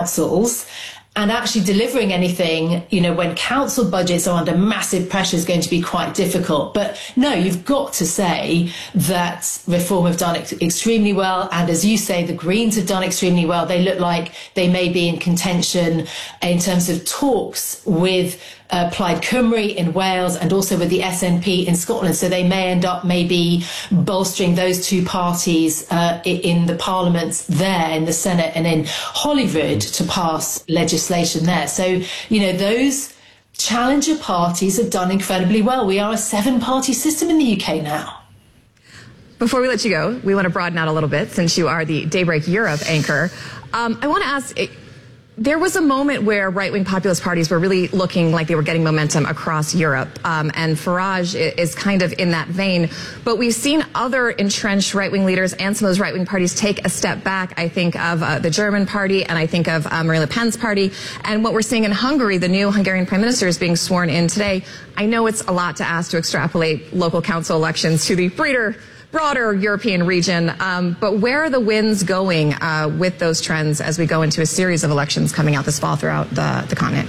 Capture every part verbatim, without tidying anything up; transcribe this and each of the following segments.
councils and actually delivering anything, you know, when council budgets are under massive pressure is going to be quite difficult. But no, you've got to say that Reform have done ex- extremely well. And as you say, the Greens have done extremely well. They look like they may be in contention in terms of talks with Uh, Plaid Cymru in Wales and also with the S N P in Scotland. So they may end up maybe bolstering those two parties uh, in the parliaments there, in the Senate and in Holyrood, to pass legislation there. So, you know, those challenger parties have done incredibly well. We are a seven-party system in the U K now. Before we let you go, we want to broaden out a little bit since you are the Daybreak Europe anchor. Um, I want to ask... There was a moment where right-wing populist parties were really looking like they were getting momentum across Europe, um, and Farage is kind of in that vein. But we've seen other entrenched right-wing leaders and some of those right-wing parties take a step back. I think of uh, the German party, and I think of uh, Marine Le Pen's party. And what we're seeing in Hungary, the new Hungarian prime minister is being sworn in today. I know it's a lot to ask to extrapolate local council elections to the breeder broader European region, um, but where are the winds going uh, with those trends as we go into a series of elections coming out this fall throughout the, the continent?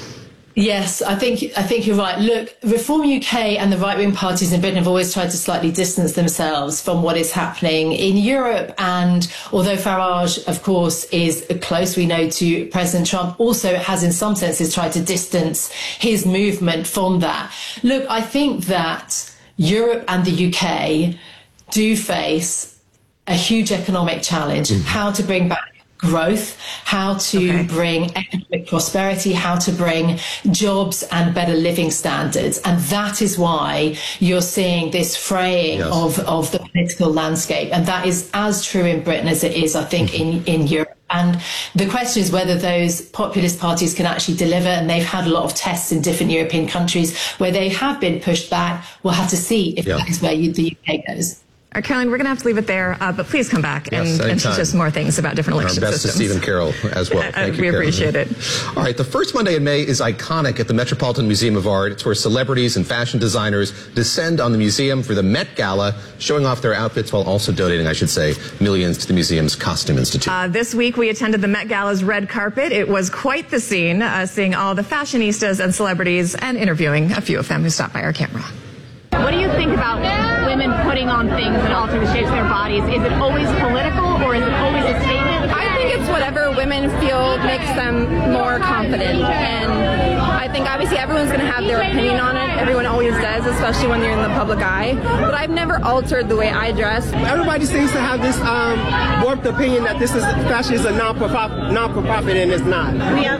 Yes, I think I think you're right. Look, Reform U K and the right-wing parties in Britain have always tried to slightly distance themselves from what is happening in Europe. And although Farage, of course, is close, we know, to President Trump, also has in some senses tried to distance his movement from that. Look, I think that Europe and the U K do face a huge economic challenge, mm-hmm. how to bring back growth, how to okay. bring economic prosperity, how to bring jobs and better living standards. And that is why you're seeing this fraying yes. of, of the political landscape. And that is as true in Britain as it is, I think, mm-hmm. in, in Europe. And the question is whether those populist parties can actually deliver. And they've had a lot of tests in different European countries where they have been pushed back. We'll have to see if yeah. that is where you, the U K goes. All right, Caroline, we're going to have to leave it there, uh, but please come back yes, and, and teach us more things about different election Our best systems. to Stephen Carroll as well. Thank uh, you, we Caroline. appreciate it. All right, the first Monday in May is iconic at the Metropolitan Museum of Art. It's where celebrities and fashion designers descend on the museum for the Met Gala, showing off their outfits while also donating, I should say, millions to the museum's Costume Institute. Uh, this week, we attended the Met Gala's red carpet. It was quite the scene, uh, seeing all the fashionistas and celebrities and interviewing a few of them who stopped by our camera. What do you think about women putting on things and altering the shapes of their bodies? Is it always political or is it always a statement? I think it's whatever women feel makes them more confident. And I think obviously everyone's going to have their opinion on it. Everyone always does, especially when you're in the public eye. But I've never altered the way I dress. Everybody seems to have this um, warped opinion that this is fashion is a non-for-profit, non-for-profit, and it's not. We have,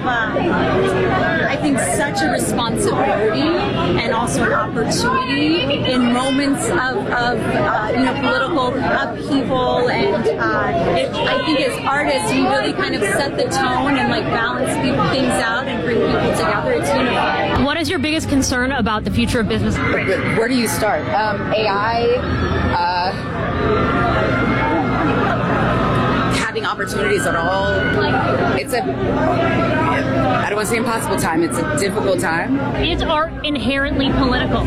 uh, I think, such a responsibility and also an opportunity in moments of, of uh, you know, political upheaval, and uh, it, I think as artists we really kind of set the tone and like balance people, things out and bring people together. It's unifying. What is your biggest concern about the future of business? Where do you start? Um, A I, uh, having opportunities at all. It's a, I don't want to say impossible time, it's a difficult time. Is art inherently political?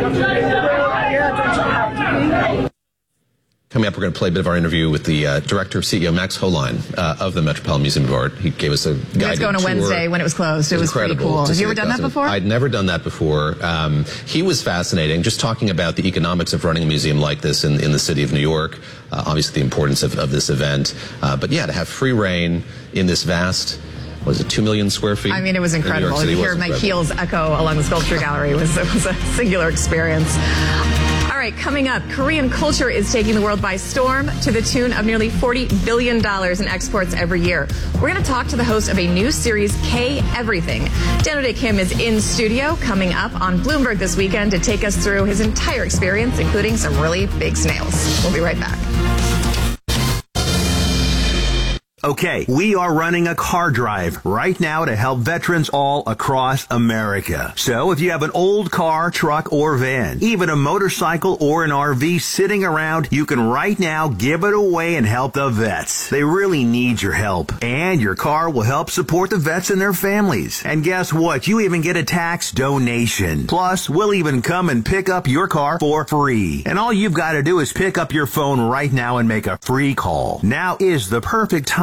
Coming up, we're going to play a bit of our interview with the uh, director of C E O, Max Holein, uh, of the Metropolitan Museum of Art. He gave us a guided tour. Let's go on a Wednesday when it was closed. It was pretty cool. Have you ever done that before? I'd never done that before. Um, he was fascinating, just talking about the economics of running a museum like this in, in the city of New York, uh, obviously the importance of, of this event. Uh, but yeah, to have free reign in this vast... Was it two million square feet? I mean, it was incredible. To hear my heels echo along the sculpture gallery was, it was a singular experience. All right, coming up, Korean culture is taking the world by storm to the tune of nearly forty billion dollars in exports every year. We're going to talk to the host of a new series, K Everything. Daniel Dae Kim is in studio coming up on Bloomberg this weekend to take us through his entire experience, including some really big snails. We'll be right back. Okay, we are running a car drive right now to help veterans all across America. So if you have an old car, truck, or van, even a motorcycle or an R V sitting around, you can right now give it away and help the vets. They really need your help. And your car will help support the vets and their families. And guess what? You even get a tax donation. Plus, we'll even come and pick up your car for free. And all you've got to do is pick up your phone right now and make a free call. Now is the perfect time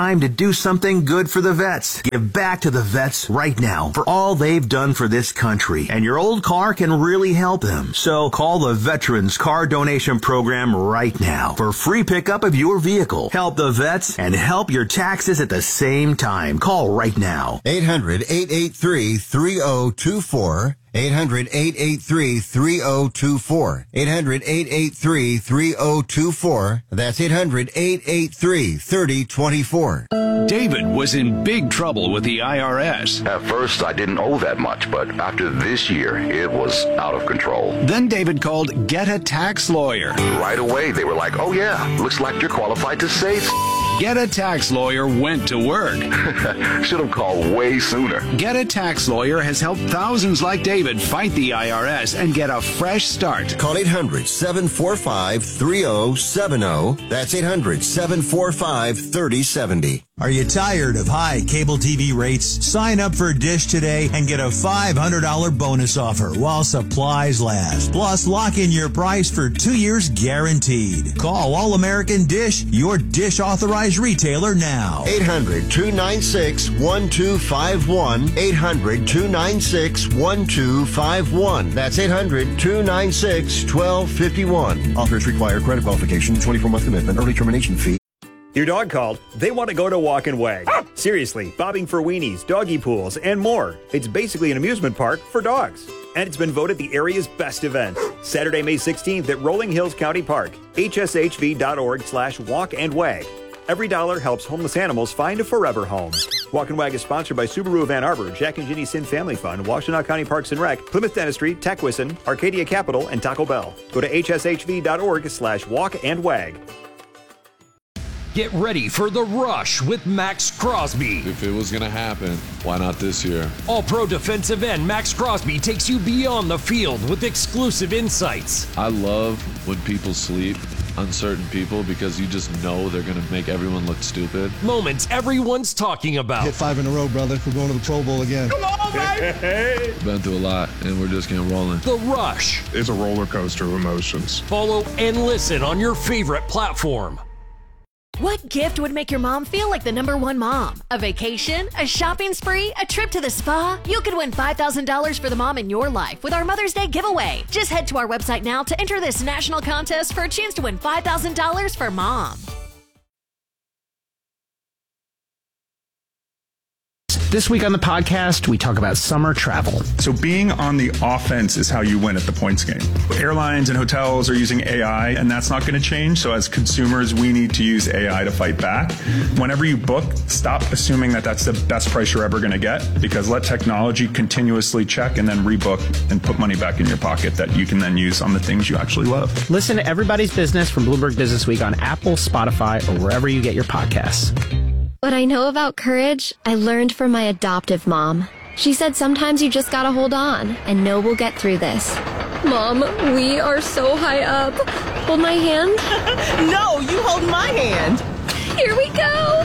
time to do something good for the vets. Give back to the vets right now for all they've done for this country. And your old car can really help them. So call the Veterans Car Donation Program right now for free pickup of your vehicle. Help the vets and help your taxes at the same time. Call right now. eight hundred, eight eight three, three oh two four. eight hundred, eight eight three, three oh two four. eight hundred, eight eight three, three oh two four. That's eight hundred, eight eight three, three oh two four. David was in big trouble with the I R S. At first, I didn't owe that much, but after this year, it was out of control. Then David called Get a Tax Lawyer. Right away, they were like, oh yeah, looks like you're qualified to save. Get a Tax Lawyer went to work. Should have called way sooner. Get a Tax Lawyer has helped thousands like David fight the I R S and get a fresh start. Call eight hundred, seven four five, three oh seven oh. That's eight hundred, seven four five, three oh seven oh. Are you tired of high cable T V rates? Sign up for Dish today and get a five hundred dollars bonus offer while supplies last. Plus, lock in your price for two years guaranteed. Call All American Dish, your Dish authorized retailer now. eight hundred, two nine six, one two five one. eight hundred, two nine six, one two five one. That's eight hundred, two nine six, one two five one. Offers require credit qualification, twenty-four month commitment, early termination fee. Your dog called. They want to go to Walk and Wag. Seriously, bobbing for weenies, doggy pools, and more. It's basically an amusement park for dogs. And it's been voted the area's best event. Saturday, May sixteenth at Rolling Hills County Park. H S H V dot org slash walk and wag. Every dollar helps homeless animals find a forever home. Walk and Wag is sponsored by Subaru of Ann Arbor, Jack and Ginny Sin Family Fund, Washtenaw County Parks and Rec, Plymouth Dentistry, Techwison, Arcadia Capital, and Taco Bell. Go to H S H V dot org slash walk and wag. Get ready for The Rush with Max Crosby. If it was going to happen, why not this year? All-pro defensive end Max Crosby takes you beyond the field with exclusive insights. I love when people sleep, uncertain people, because you just know they're going to make everyone look stupid. Moments everyone's talking about. Hit five in a row, brother. We're going to the Pro Bowl again. Come on, baby! Been through a lot, and we're just getting rolling. The Rush. It's a roller coaster of emotions. Follow and listen on your favorite platform. What gift would make your mom feel like the number one mom? A vacation? A shopping spree? A trip to the spa? You could win five thousand dollars for the mom in your life with our Mother's Day giveaway. Just head to our website now to enter this national contest for a chance to win five thousand dollars for mom. This week on the podcast, we talk about summer travel. So being on the offense is how you win at the points game. Airlines and hotels are using A I, and that's not going to change. So as consumers, we need to use A I to fight back. Whenever you book, stop assuming that that's the best price you're ever going to get, because let technology continuously check and then rebook and put money back in your pocket that you can then use on the things you actually love. Listen to Everybody's Business from Bloomberg Business Week on Apple, Spotify, or wherever you get your podcasts. What I know about courage, I learned from my adoptive mom. She said sometimes you just gotta hold on and know we'll get through this. Mom, we are so high up. Hold my hand. No, you hold my hand. Here we go.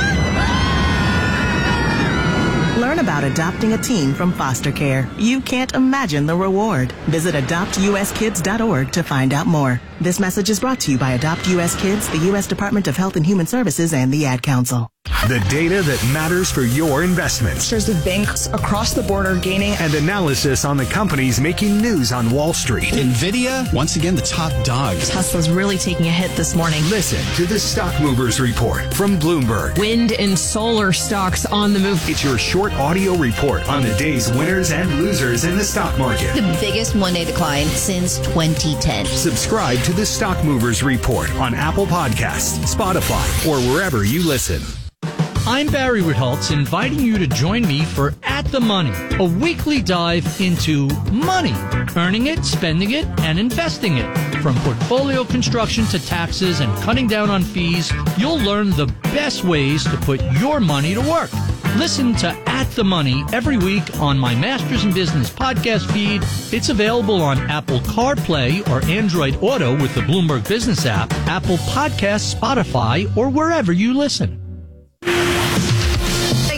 Learn about adopting a teen from foster care. You can't imagine the reward. Visit adopt u s kids dot org to find out more. This message is brought to you by Adopt U S Kids, the U S Department of Health and Human Services, and the Ad Council. The data that matters for your investments. Shares of banks across the border gaining. And analysis on the companies making news on Wall Street. NVIDIA, once again, the top dog. Tesla's really taking a hit this morning. Listen to the Stock Movers Report from Bloomberg. Wind and solar stocks on the move. It's your short audio report on the day's winners and losers in the stock market. The biggest one-day decline since twenty ten. Subscribe to the Stock Movers Report on Apple Podcasts, Spotify, or wherever you listen. I'm Barry Ritholtz, inviting you to join me for At the Money, a weekly dive into money, earning it, spending it, and investing it. From portfolio construction to taxes and cutting down on fees, you'll learn the best ways to put your money to work. Listen to At the Money every week on my Masters in Business podcast feed. It's available on Apple CarPlay or Android Auto with the Bloomberg Business app, Apple Podcasts, Spotify, or wherever you listen. Thank you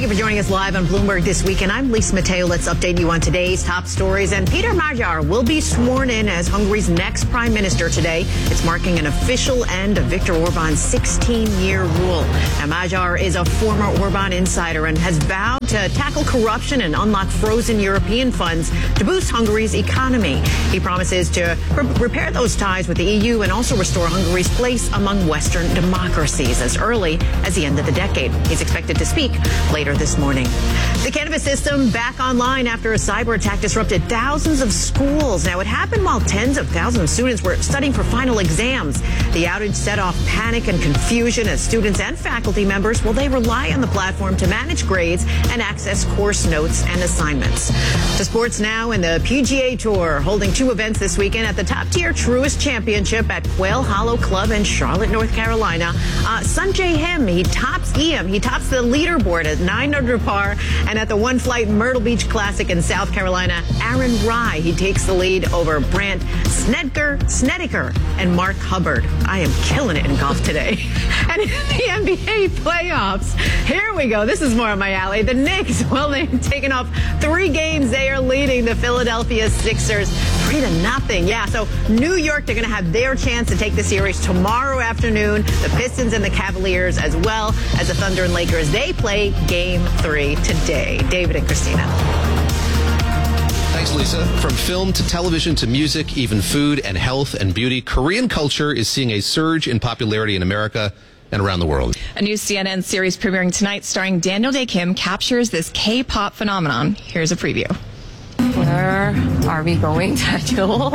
for joining us live on Bloomberg This Weekend. I'm Lisa Mateo. Let's update you on today's top stories. And Peter Magyar will be sworn in as Hungary's next prime minister today. It's marking an official end of Viktor Orban's sixteen-year rule. Now, Magyar is a former Orban insider and has vowed to tackle corruption and unlock frozen European funds to boost Hungary's economy. He promises to re- repair those ties with the E U and also restore Hungary's place among Western democracies as early as the end of the decade. He's expected to speak later this morning. The cannabis system back online after a cyber attack disrupted thousands of schools. Now, it happened while tens of thousands of students were studying for final exams. The outage set off panic and confusion as students and faculty members, well, they rely on the platform to manage grades and access course notes and assignments. To sports now, in the P G A Tour, holding two events this weekend at the top-tier Truist Championship at Quail Hollow Club in Charlotte, North Carolina. Uh, Sungjae Im, he tops E M. He tops the leaderboard at nine under par. And at the One Flight Myrtle Beach Classic in South Carolina, Aaron Rai, he takes the lead over Brandt Snedeker, Snedeker and Mark Hubbard. I am killing it in golf today. And in the N B A playoffs, here we go. This is more of my alley. The Knicks, well, they've taken off three games. They are leading the Philadelphia Sixers three to nothing. Yeah, so New York, they're going to have their chance to take the series tomorrow afternoon. The Pistons and the Cavaliers, as well as the Thunder and Lakers, they play game three today. David and Christina. Thanks, Lisa. From film to television to music, even food and health and beauty, Korean culture is seeing a surge in popularity in America and around the world. A new C N N series premiering tonight starring Daniel Dae Kim captures this K-pop phenomenon. Here's a preview. Where are we going, Daniel?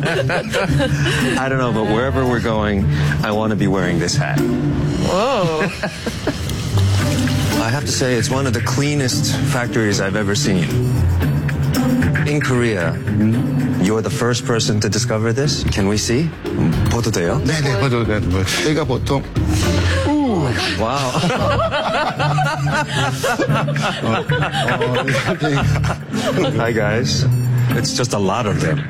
I don't know, but wherever we're going, I want to be wearing this hat. Whoa. I have to say, it's one of the cleanest factories I've ever seen. In Korea, you're the first person to discover this. Can we see? 봐도 돼요? 네네, 봐도 돼요. 저희가 보통 Wow. Hi, guys. It's just a lot of them.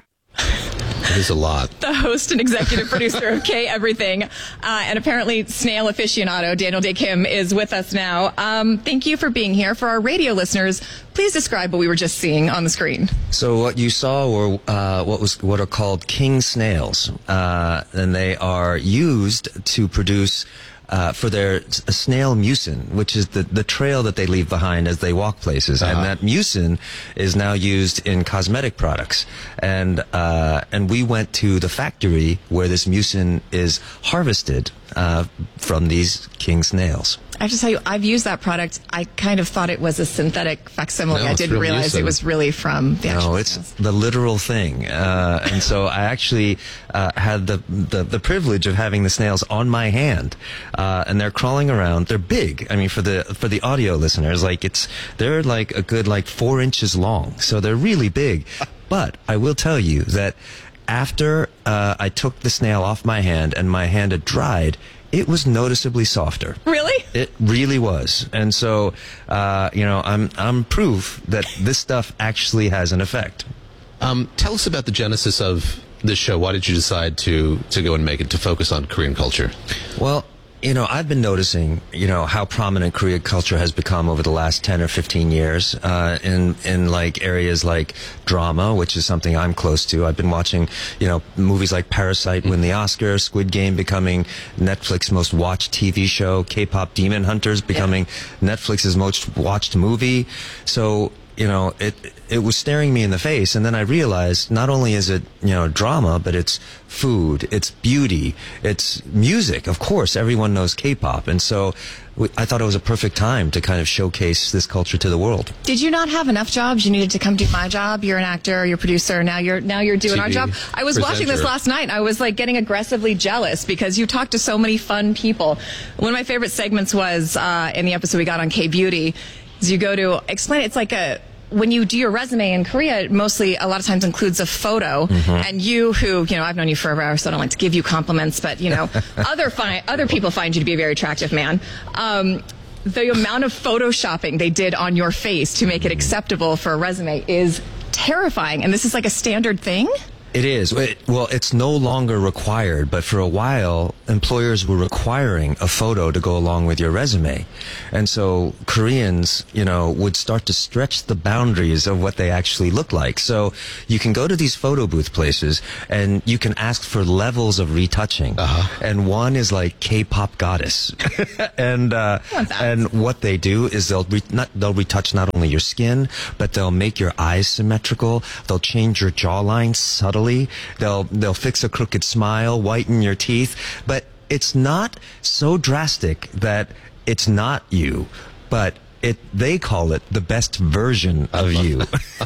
It is a lot. The host and executive producer of K Everything, uh, and apparently snail aficionado, Daniel Dae Kim, is with us now. Um, thank you for being here. For our radio listeners, please describe what we were just seeing on the screen. So what you saw were uh, what was what are called king snails, uh, and they are used to produce Uh, for their snail mucin, which is the, the trail that they leave behind as they walk places. Uh-huh. And that mucin is now used in cosmetic products. And, uh, and we went to the factory where this mucin is harvested, uh, from these king snails. I have to tell you, I've used that product. I kind of thought it was a synthetic facsimile. No, I didn't realize mucin. It was really from the actual No, it's snails. the literal thing. Uh, and so I actually uh, had the, the, the privilege of having the snails on my hand. Uh, and they're crawling around. They're big. I mean, for the for the audio listeners, like it's they're like a good like four inches long. So they're really big. But I will tell you that after uh, I took the snail off my hand and my hand had dried, it was noticeably softer. Really? It really was. And so, uh, you know, I'm I'm proof that this stuff actually has an effect. Um, tell us about the genesis of this show. Why did you decide to, to go and make it, to focus on Korean culture? Well, you know, I've been noticing, you know, how prominent Korean culture has become over the last ten or fifteen years, uh, in, in like areas like drama, which is something I'm close to. I've been watching, you know, movies like Parasite win the Oscar, Squid Game becoming Netflix's most watched T V show, K-pop Demon Hunters becoming yeah. Netflix's most watched movie. So, you know, it it was staring me in the face, and then I realized not only is it, you know, drama, but it's food, it's beauty, it's music. Of course, everyone knows K-pop, and so we, I thought it was a perfect time to kind of showcase this culture to the world. Did you not have enough jobs? You needed to come do my job. You're an actor, you're a producer. Now you're now you're doing T V our job. I was watching this last night. I was like getting aggressively jealous because you talked to so many fun people. One of my favorite segments was uh, in the episode we got on K-Beauty. Is you go to explain. It's like a when you do your resume in Korea, it mostly a lot of times includes a photo. Mm-hmm. And you, who you know, I've known you forever, so I don't like to give you compliments, but you know, other fi- other people find you to be a very attractive man. Um, the amount of photoshopping they did on your face to make it acceptable for a resume is terrifying. And this is like a standard thing. It is. It, well, it's no longer required, but for a while, employers were requiring a photo to go along with your resume. And so Koreans, you know, would start to stretch the boundaries of what they actually look like. So you can go to these photo booth places and you can ask for levels of retouching. Uh-huh. And one is like K-pop goddess. and uh, and what they do is they'll re- not, they'll retouch not only your skin, but they'll make your eyes symmetrical. They'll change your jawline subtly. They'll they'll fix a crooked smile, whiten your teeth, but it's not so drastic that it's not you, but it they call it the best version of you.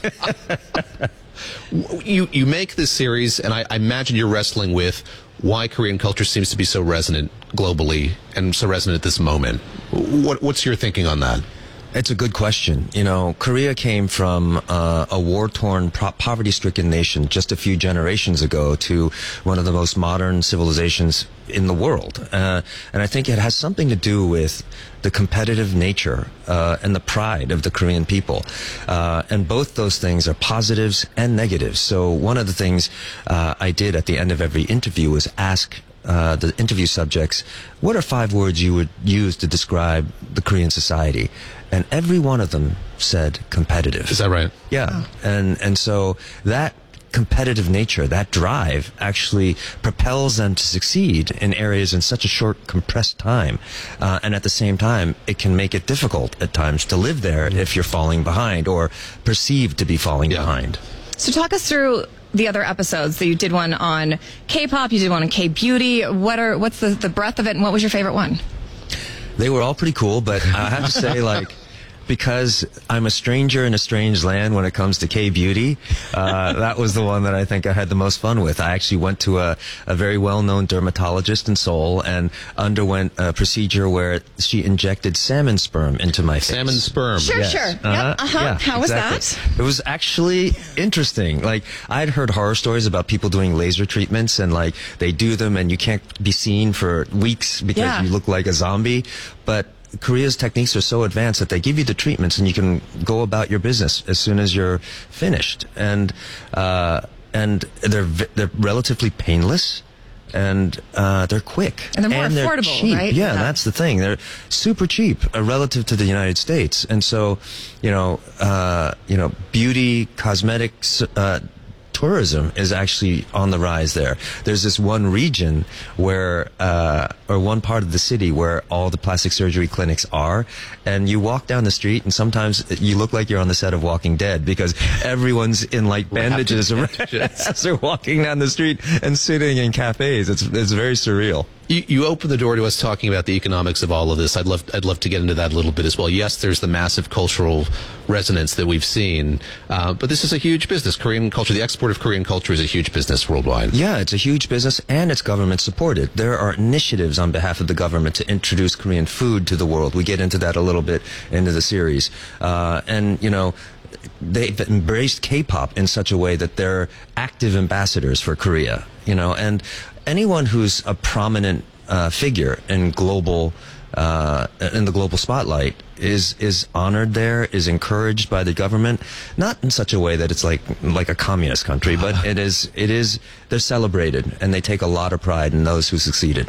you you make this series, and I, I imagine you're wrestling with why Korean culture seems to be so resonant globally and so resonant at this moment. What what's your thinking on that? It's a good question. You know, Korea came from uh, a war-torn, pro- poverty-stricken nation just a few generations ago to one of the most modern civilizations in the world. Uh, and I think it has something to do with the competitive nature uh, and the pride of the Korean people. Uh, and both those things are positives and negatives. So one of the things uh, I did at the end of every interview was ask Uh, the interview subjects, what are five words you would use to describe the Korean society? And every one of them said competitive. Is that right? Yeah. Oh. And, and so that competitive nature, that drive actually propels them to succeed in areas in such a short, compressed time. Uh, and at the same time, it can make it difficult at times to live there if you're falling behind or perceived to be falling yeah. behind. So talk us through the other episodes. So you did one on K-pop, you did one on K-beauty. What are what's the, the breadth of it, and what was your favorite one? They were all pretty cool, but I have to say, like, because I'm a stranger in a strange land when it comes to K-beauty, uh, that was the one that I think I had the most fun with. I actually went to a, a very well-known dermatologist in Seoul and underwent a procedure where she injected salmon sperm into my face. Salmon sperm. Sure, yes. sure. Uh-huh. Yep. Uh-huh. Yeah, How was exactly. that? It was actually interesting. Like, I'd heard horror stories about people doing laser treatments and, like, they do them and you can't be seen for weeks because Yeah. you look like a zombie. But Korea's techniques are so advanced that they give you the treatments and you can go about your business as soon as you're finished. And uh, and they're v- they're relatively painless. And uh, they're quick. And they're more and they're affordable, cheap. right? Yeah, Yeah. that's the thing. They're super cheap uh, relative to the United States. And so, you know, uh, you know, beauty, cosmetics, uh, tourism is actually on the rise there. There's this one region where, uh, or one part of the city where all the plastic surgery clinics are, and you walk down the street and sometimes you look like you're on the set of Walking Dead because everyone's in like bandages as they're walking down the street and sitting in cafes. It's it's very surreal. You, you opened the door to us talking about the economics of all of this. I'd love, I'd love to get into that a little bit as well. Yes, there's the massive cultural resonance that we've seen, uh, but this is a huge business. Korean culture, the export of Korean culture is a huge business worldwide. Yeah, it's a huge business and it's government supported. There are initiatives on behalf of the government to introduce Korean food to the world. We get into that a little bit into the series. Uh, and, you know, they've embraced K-pop in such a way that they're active ambassadors for Korea, you know, and anyone who's a prominent uh, figure in global uh, in the global spotlight is is honored there, is encouraged by the government, not in such a way that it's like like a communist country, but it is it is they're celebrated and they take a lot of pride in those who succeeded.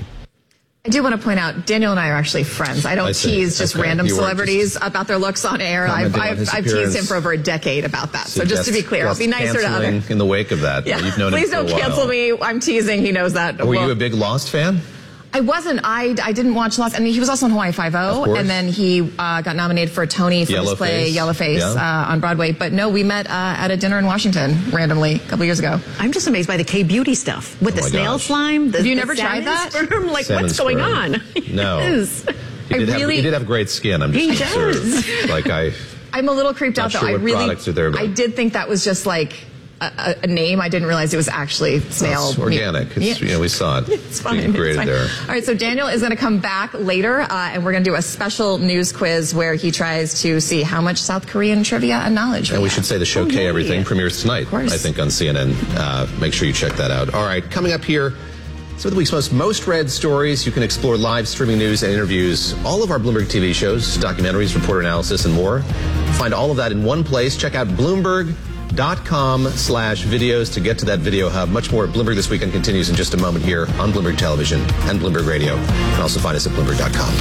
I do want to point out, Daniel and I are actually friends. I don't I see. tease just Okay. random You weren't celebrities just about their looks on air. I've, commenting on I've, his I've teased appearance. him for over a decade about that. So just to be clear, I'll be nicer to canceling others. in the wake of that. Yeah. You've known Please him for don't a while. cancel me. I'm teasing. He knows that. Were Well, you a big Lost fan? I wasn't. I, I didn't watch Lost. I mean, he was also in Hawaii Five-O, course. and then he uh, got nominated for a Tony for his Yellowface. play Yellowface Yeah. uh, on Broadway. But no, we met uh, at a dinner in Washington randomly a couple years ago. I'm just amazed by the K-beauty stuff with Oh the my snail gosh. slime. The, Have you the never tried salmon that? sperm. Like, Salmon what's going sperm. on? No. Yes. He I did, have, really- he did have great skin. I'm just He concerned. does. Like I, I'm a little creeped Not out, though. sure I what really, products are there, but- I did think that was just like a, a, a name. I didn't realize it was actually snail. it's organic. It's, Yeah. you know, we saw it It's fine. being created It's fine. there. All right, so Daniel is going to come back later, uh, and we're going to do a special news quiz where he tries to see how much South Korean trivia and knowledge. And we should say the show Oh, K yay. Everything premieres tonight, course. I think, on C N N. Uh, make sure you check that out. All right, coming up here, some of the week's most most read stories. You can explore live streaming news and interviews, all of our Bloomberg T V shows, documentaries, reporter analysis, and more. Find all of that in one place. Check out Bloomberg dot com slash videos to get to that video hub. Much more. Bloomberg This Weekend continues in just a moment here on Bloomberg Television and Bloomberg Radio. You can also find us at Bloomberg dot com.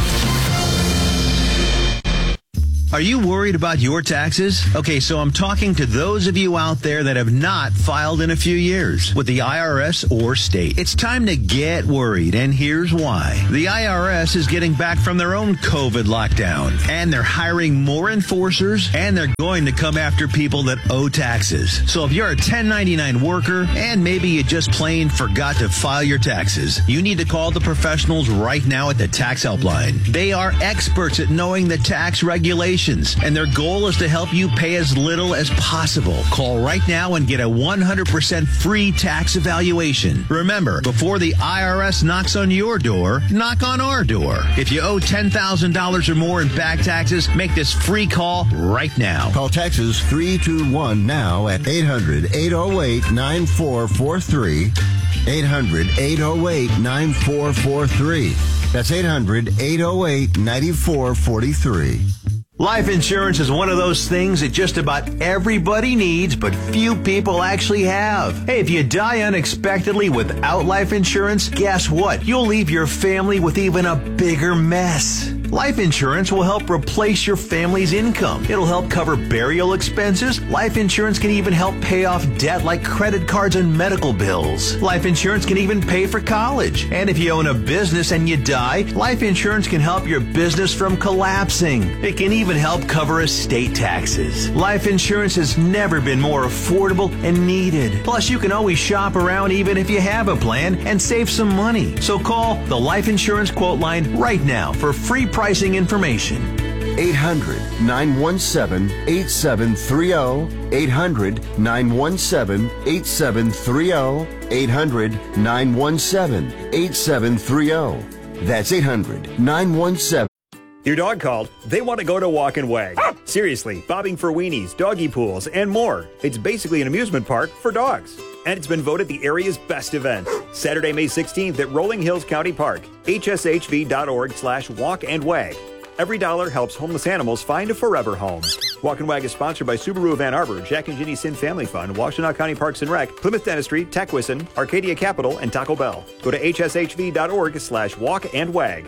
Are you worried about your taxes? Okay, so I'm talking to those of you out there that have not filed in a few years with the I R S or state. It's time to get worried, and here's why. The I R S is getting back from their own COVID lockdown, and they're hiring more enforcers, and they're going to come after people that owe taxes. So if you're a ten ninety-nine worker, and maybe you just plain forgot to file your taxes, you need to call the professionals right now at the Tax Helpline. They are experts at knowing the tax regulations, and their goal is to help you pay as little as possible. Call right now and get a one hundred percent free tax evaluation. Remember, before the I R S knocks on your door, knock on our door. If you owe ten thousand dollars or more in back taxes, make this free call right now. Call Texas three two one now at eight hundred, eight oh eight, nine four four three. eight hundred, eight oh eight, nine four four three. That's eight hundred, eight oh eight, nine four four three. Life insurance is one of those things that just about everybody needs, but few people actually have. Hey, if you die unexpectedly without life insurance, guess what? You'll leave your family with even a bigger mess. Life insurance will help replace your family's income. It'll help cover burial expenses. Life insurance can even help pay off debt like credit cards and medical bills. Life insurance can even pay for college. And if you own a business and you die, life insurance can help your business from collapsing. It can even help cover estate taxes. Life insurance has never been more affordable and needed. Plus, you can always shop around even if you have a plan and save some money. So call the Life Insurance Quote Line right now for free pricing information. eight hundred, nine one seven, eight seven three zero. eight hundred, nine one seven, eight seven three zero. eight hundred, nine one seven, eight seven three zero. That's eight hundred, nine one seven. Your dog called. They want to go to Walk and Wag. Seriously, bobbing for weenies, doggy pools, and more. It's basically an amusement park for dogs. And it's been voted the area's best event. Saturday, May sixteenth at Rolling Hills County Park. H S H V dot org slash walk and wag. Every dollar helps homeless animals find a forever home. Walk and Wag is sponsored by Subaru of Ann Arbor, Jack and Ginny Sin Family Fund, Washtenaw County Parks and Rec, Plymouth Dentistry, Tecwison, Arcadia Capital, and Taco Bell. Go to H S H V dot org slash walk and wag.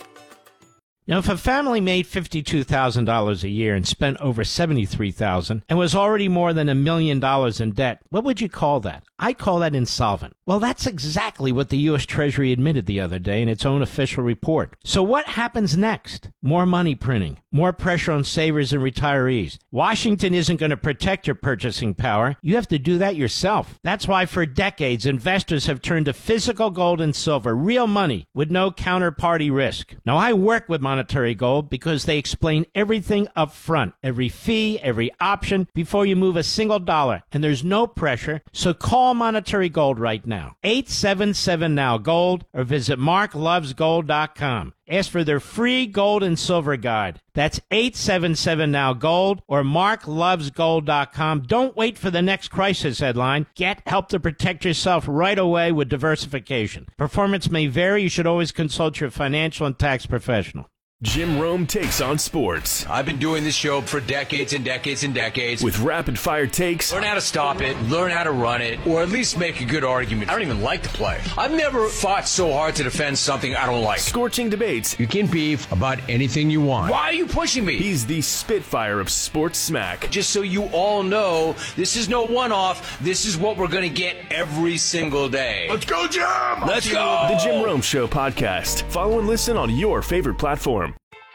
Now, if a family made fifty-two thousand dollars a year and spent over seventy-three thousand dollars and was already more than a million dollars in debt, what would you call that? I call that insolvent. Well, that's exactly what the U S Treasury admitted the other day in its own official report. So what happens next? More money printing, more pressure on savers and retirees. Washington isn't going to protect your purchasing power. You have to do that yourself. That's why for decades, investors have turned to physical gold and silver, real money with no counterparty risk. Now, I work with Monetary Gold because they explain everything up front, every fee, every option before you move a single dollar, and there's no pressure. So call Monetary Gold right now. eight seven seven now gold or visit mark loves gold dot com. Ask for their free gold and silver guide. That's eight seven seven now gold or mark loves gold dot com. Don't wait for the next crisis headline. Get help to protect yourself right away with diversification. Performance may vary. You should always consult your financial and tax professional. Jim Rome takes on sports. I've been doing this show for decades and decades and decades. With rapid-fire takes. Learn how to stop it, learn how to run it, or at least make a good argument. I don't even like to play. I've never fought so hard to defend something I don't like. Scorching debates. You can beef about anything you want. Why are you pushing me? He's the Spitfire of sports smack. Just so you all know, this is no one-off. This is what we're going to get every single day. Let's go, Jim! Let's go! The Jim Rome Show podcast. Follow and listen on your favorite platform.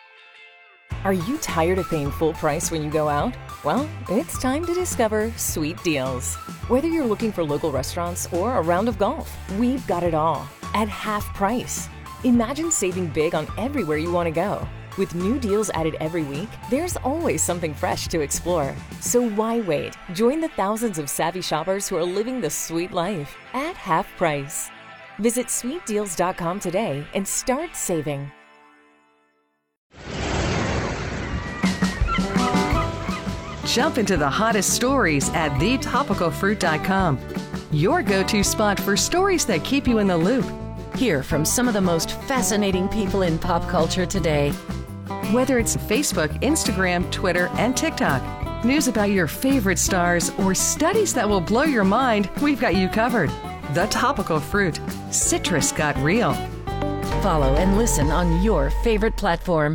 Are you tired of paying full price when you go out? Well, it's time to discover Sweet Deals. Whether you're looking for local restaurants or a round of golf, we've got it all at half price. Imagine saving big on everywhere you want to go. With new deals added every week, there's always something fresh to explore. So why wait? Join the thousands of savvy shoppers who are living the sweet life at half price. Visit sweet deals dot com today and start saving. Jump into the hottest stories at the topical fruit dot com. Your go-to spot for stories that keep you in the loop. Hear from some of the most fascinating people in pop culture today. Whether it's Facebook, Instagram, Twitter, and TikTok. news about your favorite stars, or studies that will blow your mind, we've got you covered. The Topical Fruit. Citrus got real. Follow and listen on your favorite platform.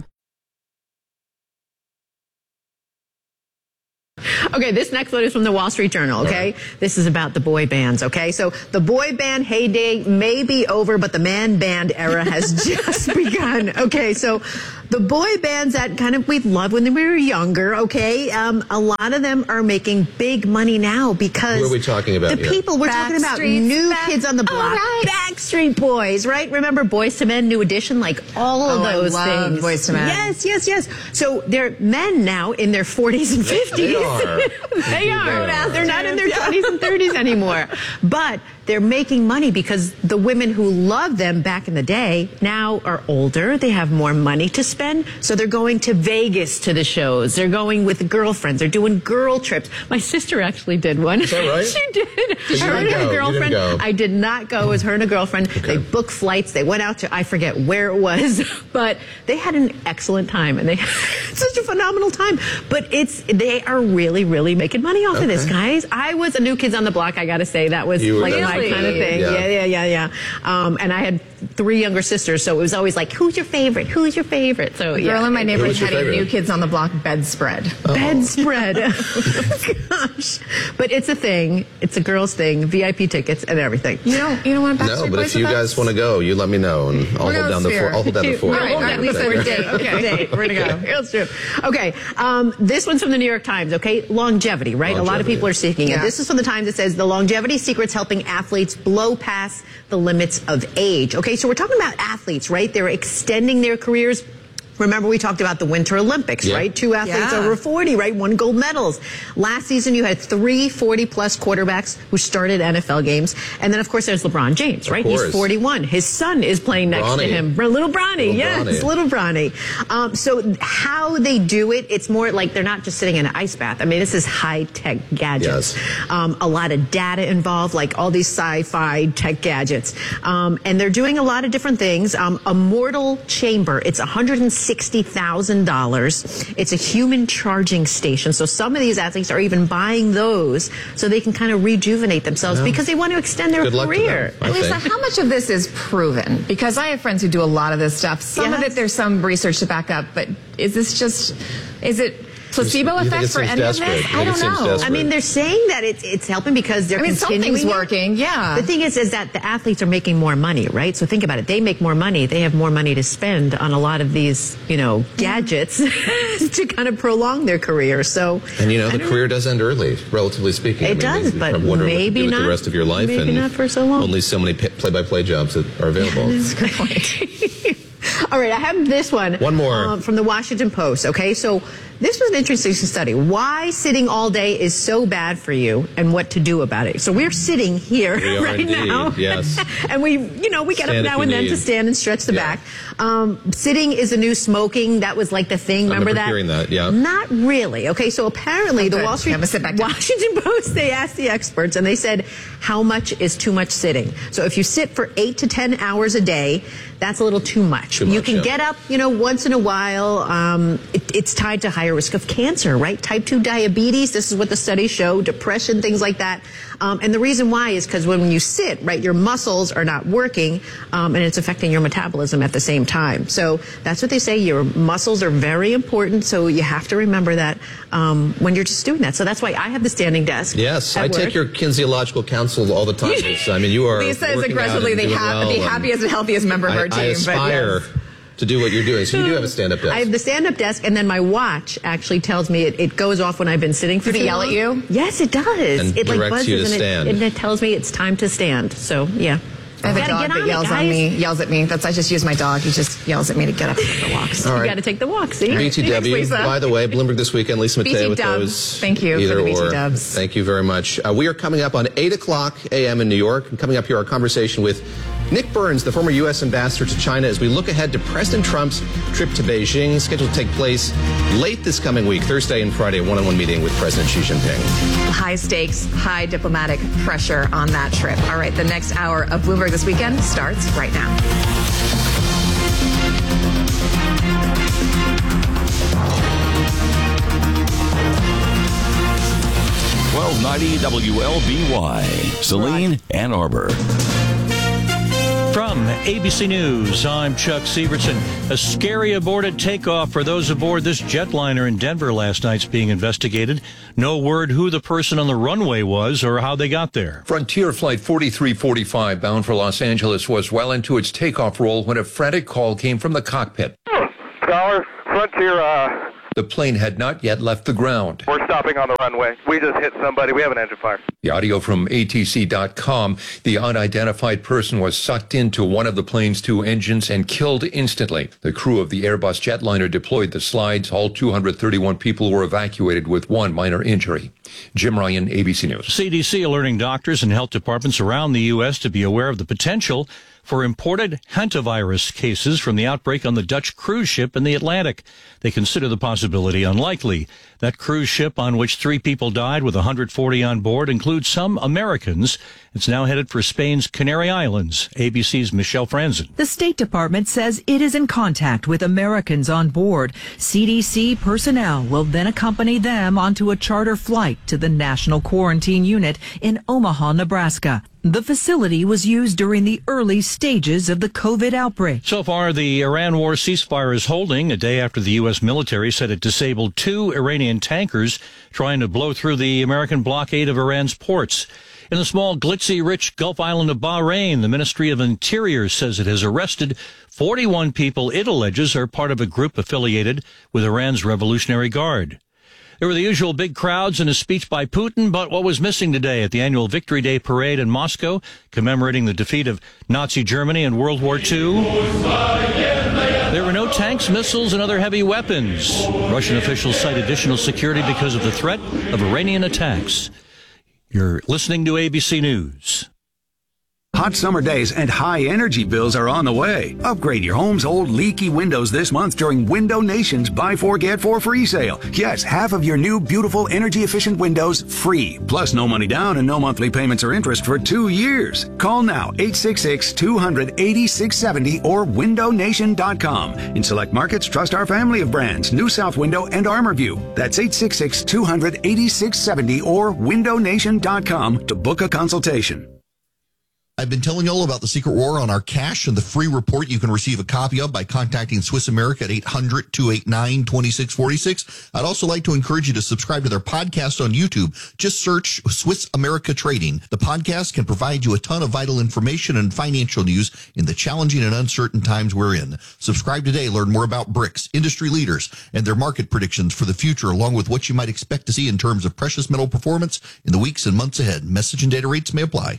Okay, this next one is from the Wall Street Journal, okay? Right. This is about the boy bands, okay? So the boy band heyday may be over, but the man band era has just begun. Okay, so the boy bands that kind of we loved when we were younger, okay? Um, a lot of them are making big money now because... Who are we talking about The here? people, we're talking about new back, kids on the block. Right. Backstreet Boys, right? Remember Boyz two Men, New Edition? Like all of oh, those I love things. Boyz two Men. Yes, yes, yes. So they're men now in their forties and fifties. They are. They are. They're not in their twenties and thirties anymore. But they're making money because the women who loved them back in the day now are older. They have more money to spend. So they're going to Vegas to the shows. They're going with girlfriends. They're doing girl trips. My sister actually did one. Is that right? She did. So her and her go. girlfriend. Go. I did not go. It was her and a girlfriend. Okay. They booked flights. They went out to, I forget where it was, but they had an excellent time and they had such a phenomenal time. But it's, they are really, really making money off okay. of this, guys. I was a New Kids on the Block, I got to say. That was you like my my kind of thing. Yeah, yeah, yeah, yeah. yeah. Um, and I had three younger sisters, so it was always like, who's your favorite? Who's your favorite? So the yeah. girl in my neighborhood had favorite? a New Kids on the Block bedspread. Oh. Bedspread. Gosh. But it's a thing. It's a girl's thing. V I P tickets and everything. You don't, you don't want to No, but if you guys want to go, you let me know, and I'll hold down the fort. I'll hold down the fort. All right, all right, we said we're date. Okay, date. We're gonna go. It's true. Okay, um, this one's from the New York Times. Okay, longevity, right? Longevity. A lot of people are seeking yeah. it. This is from the Times that says the longevity secrets helping athletes blow past the limits of age. Okay, so we're talking about athletes, right? They're extending their careers. Remember, we talked about the Winter Olympics, yeah. right? Two athletes yeah. over forty, right? Won gold medals. Last season, you had three forty-plus quarterbacks who started N F L games. And then, of course, there's LeBron James, right? He's forty-one. His son is playing next Bronny. to him. Little Bronny, little yes, Bronny. little Bronny. Um, so how they do it, it's more like they're not just sitting in an ice bath. I mean, this is high-tech gadgets. Yes. Um, a lot of data involved, like all these sci-fi tech gadgets. Um, and they're doing a lot of different things. Um, a mortal chamber, it's one hundred sixty thousand dollars. It's a human charging station. So some of these athletes are even buying those so they can kind of rejuvenate themselves yeah. because they want to extend their Good career. Luck to them, Lisa, how much of this is proven? Because I have friends who do a lot of this stuff. Some yes. of it there's some research to back up, but is this just, is it placebo you effect for any desperate. of this? You I don't know. desperate. I mean, they're saying that it's it's helping because they're I mean, continuing something's it. working, yeah. The thing is, is that the athletes are making more money, right? So think about it. They make more money. They have more money to spend on a lot of these, you know, gadgets to kind of prolong their career. So, and you know, the career know. does end early, relatively speaking. It I mean, does, you but kind of wonder maybe what to do not. with the rest of your life, maybe and not for so long. Only so many play-by-play jobs that are available. That's a good point. All right, I have this one. One more. Um, from the Washington Post, okay? So this was an interesting study. Why sitting all day is so bad for you and what to do about it. So we're sitting here we are right indeed, now. Yes. And we, you know, we get stand up now and then need. to stand and stretch the yeah. back. Um, sitting is the new smoking. That was like the thing. Remember I'm never that? hearing that, yeah. Not really. Okay, so apparently the good. Wall Street, sit back down. Washington Post, they asked the experts and they said, how much is too much sitting? So if you sit for eight to ten hours a day, that's a little too much. Too you much, can yeah. get up, you know, once in a while. Um, it, it's tied to higher risk of cancer, right? Type two diabetes, this is what the studies show, depression, things like that. Um, and the reason why is because when you sit, right, your muscles are not working, um, and it's affecting your metabolism at the same time. So that's what they say. Your muscles are very important, so you have to remember that um, when you're just doing that. So that's why I have the standing desk. Yes, I work. take your kinesiological counsel all the time, Lisa. I mean, you are Lisa is working aggressively out and the, doing ha- well, the happiest and healthiest member of I, our team. I aspire but yes. to do what you're doing. So you do have a stand-up desk. I have the stand-up desk, and then my watch actually tells me it, it goes off when I've been sitting for Does too it yell long. at you? Yes, it does. And it like directs buzzes you to and, stand. It, and it tells me it's time to stand. So yeah. I have a Gotta dog get that on it, yells on guys. me, yells at me. That's I just use my dog. He just yells at me to get up and take the walks. All right. You got to take the walk. See, B T W. Thanks, Lisa. By the way, Bloomberg This Weekend. Lisa Mateo with B T Dubs. those. Thank you Either for the B T or. Dubs. Thank you very much. Uh, we are coming up on eight o'clock a m in New York. And coming up here, our conversation with Nick Burns, the former U S ambassador to China, as we look ahead to President Trump's trip to Beijing, scheduled to take place late this coming week, Thursday and Friday, a one-on-one meeting with President Xi Jinping. High stakes, high diplomatic pressure on that trip. All right, the next hour of Bloomberg This Weekend starts right now. ninety W L B Y, Saline, Ann Arbor. From A B C News, I'm Chuck Severson. A scary aborted takeoff for those aboard this jetliner in Denver last night's being investigated. No word who the person on the runway was or how they got there. Frontier Flight forty-three forty-five, bound for Los Angeles, was well into its takeoff roll when a frantic call came from the cockpit. Scholar, Frontier, uh... The plane had not yet left the ground. We're stopping on the runway. We just hit somebody. We have an engine fire. The audio from A T C dot com. The unidentified person was sucked into one of the plane's two engines and killed instantly. The crew of the Airbus jetliner deployed the slides. All two hundred thirty-one people were evacuated with one minor injury. Jim Ryan, A B C News. C D C alerting doctors and health departments around the U S to be aware of the potential for imported hantavirus cases from the outbreak on the Dutch cruise ship in the Atlantic. They consider the possibility unlikely. That cruise ship, on which three people died with one hundred forty on board, includes some Americans. It's now headed for Spain's Canary Islands. A B C's Michelle Franzen. The State Department says it is in contact with Americans on board. C D C personnel will then accompany them onto a charter flight to the National Quarantine Unit in Omaha, Nebraska. The facility was used during the early stages of the COVID outbreak. So far, the Iran war ceasefire is holding a day after the U S military said it disabled two Iranian tankers trying to blow through the American blockade of Iran's ports. In the small, glitzy-rich Gulf island of Bahrain, the Ministry of Interior says it has arrested forty-one people it alleges are part of a group affiliated with Iran's Revolutionary Guard. There were the usual big crowds and a speech by Putin, but what was missing today at the annual Victory Day parade in Moscow, commemorating the defeat of Nazi Germany in World War Two? There were no tanks, missiles, and other heavy weapons. Russian officials cite additional security because of the threat of Iranian attacks. You're listening to A B C News. Hot summer days and high energy bills are on the way. Upgrade your home's old leaky windows this month during Window Nation's Buy Four Get Four free sale. Yes, half of your new beautiful energy efficient windows free. Plus no money down and no monthly payments or interest for two years. Call now eight six six, two hundred, eighty-six seventy or window nation dot com. In select markets, trust our family of brands, New South Window and ArmorView. That's eight six six, two hundred, eighty-six seventy or window nation dot com to book a consultation. I've been telling you all about the secret war on our cash and the free report you can receive a copy of by contacting Swiss America at eight hundred, two eight nine, two six four six. I'd also like to encourage you to subscribe to their podcast on YouTube. Just search Swiss America Trading. The podcast can provide you a ton of vital information and financial news in the challenging and uncertain times we're in. Subscribe today. Learn more about BRICS, industry leaders, and their market predictions for the future, along with what you might expect to see in terms of precious metal performance in the weeks and months ahead. Message and data rates may apply.